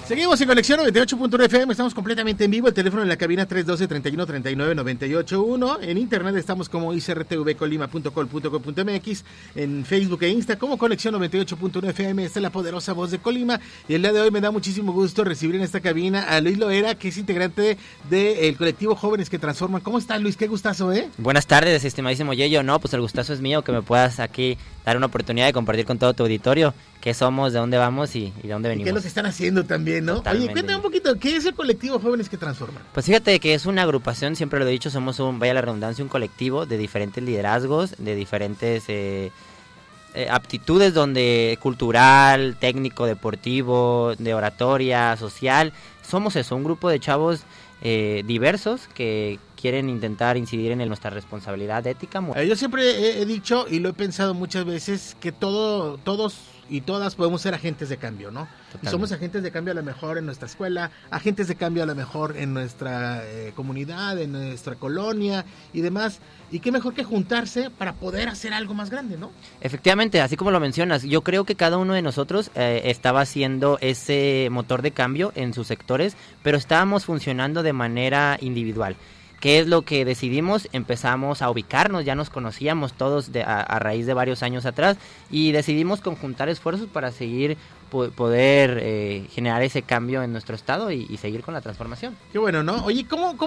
Seguimos en Conexión 98.1 FM, estamos completamente en vivo, el teléfono en la cabina 312-3139-981, en internet estamos como icrtvcolima.col.co.mx, en Facebook e Insta como Conexión 98.1 FM, esta es la poderosa voz de Colima, y el día de hoy me da muchísimo gusto recibir en esta cabina a Luis Loera, que es integrante del colectivo Jóvenes que Transforman. ¿Cómo estás, Luis? Qué gustazo, ¿eh? Buenas tardes, estimadísimo Yeyo. No, pues el gustazo es mío que me puedas aquí dar una oportunidad de compartir con todo tu auditorio qué somos, de dónde vamos y de dónde venimos. ¿Y qué es lo que están haciendo también, no? Totalmente. Oye, cuéntame un poquito, ¿qué es el colectivo Jóvenes que Transforman? Pues fíjate que es una agrupación, siempre lo he dicho, somos vaya la redundancia, un colectivo de diferentes liderazgos, de diferentes aptitudes, donde cultural, técnico, deportivo, de oratoria, social. Somos eso, un grupo de chavos diversos que quieren intentar incidir en nuestra responsabilidad ética. Yo siempre he dicho y lo he pensado muchas veces que todos y todas podemos ser agentes de cambio, ¿no? Totalmente. Y somos agentes de cambio a lo mejor en nuestra escuela, agentes de cambio a lo mejor en nuestra comunidad, en nuestra colonia y demás. Y qué mejor que juntarse para poder hacer algo más grande, ¿no? Efectivamente, así como lo mencionas, yo creo que cada uno de nosotros estaba haciendo ese motor de cambio en sus sectores, pero estábamos funcionando de manera individual. ¿Qué es lo que decidimos? Empezamos a ubicarnos, ya nos conocíamos todos a raíz de varios años atrás y decidimos conjuntar esfuerzos para seguir poder generar ese cambio en nuestro estado y seguir con la transformación. Qué bueno, ¿no? Oye, ¿cómo